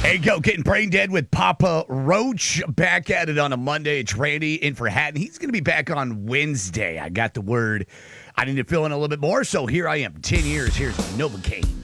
Hey, go getting brain dead with Papa Roach. Back at it on a Monday. It's Randy in for Hatton. He's going to be back on Wednesday. I got the word. I need to fill in a little bit more, so here I am. 10 years. Here's Novocaine.